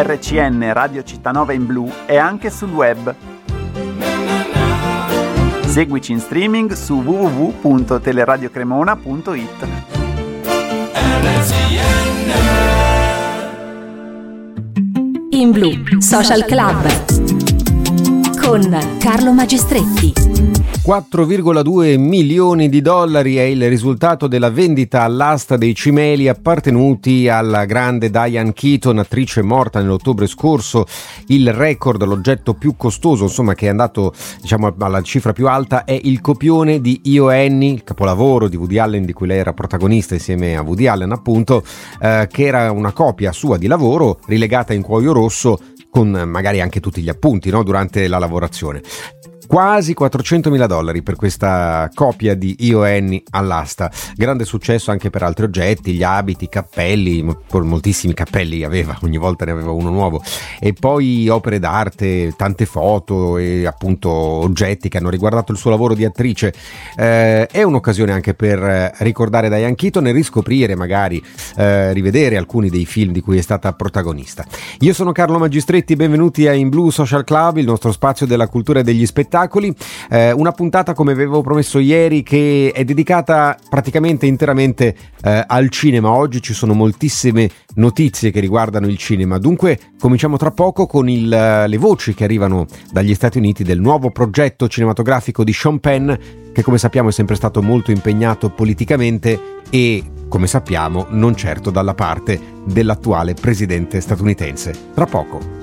RCN Radio Cittanova in blu è anche sul web. Seguici in streaming su www.teleradiocremona.it. In Blu Social Club con Carlo Magistretti. 4,2 milioni di dollari è il risultato della vendita all'asta dei cimeli appartenuti alla grande Diane Keaton, attrice morta nell'ottobre scorso. Il record, l'oggetto più costoso, insomma, che è andato, diciamo, alla cifra più alta, è il copione di Io Annie, il capolavoro di Woody Allen di cui lei era protagonista insieme a Woody Allen, appunto, che era una copia sua di lavoro rilegata in cuoio rosso con magari anche tutti gli appunti, no, durante la lavorazione. Quasi 400.000 dollari per questa copia di Io Annie all'asta. Grande successo anche per altri oggetti, gli abiti, i cappelli, moltissimi cappelli aveva, ogni volta ne aveva uno nuovo, e poi opere d'arte, tante foto e appunto oggetti che hanno riguardato il suo lavoro di attrice. È un'occasione anche per ricordare Diane Keaton e riscoprire, magari rivedere alcuni dei film di cui è stata protagonista. Io sono Carlo Magistretti, benvenuti a In Blu Social Club, il nostro spazio della cultura e degli spettacoli. Una puntata, come avevo promesso ieri, che è dedicata praticamente interamente al cinema. Oggi ci sono moltissime notizie che riguardano il cinema, dunque cominciamo tra poco con le voci che arrivano dagli Stati Uniti del nuovo progetto cinematografico di Sean Penn, che come sappiamo è sempre stato molto impegnato politicamente e, come sappiamo, non certo dalla parte dell'attuale presidente statunitense. Tra poco.